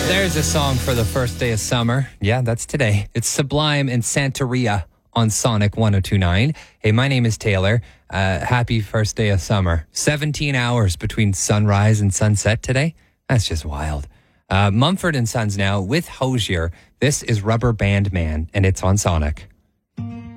There's a song for the first day of summer. Yeah, that's today. It's Sublime and Santeria on Sonic 102.9. Hey, my name is Taylor. Happy first day of summer. 17 hours between sunrise and sunset today. That's just wild. Mumford and Sons now with Hozier. This is Rubber Band Man, and it's on Sonic.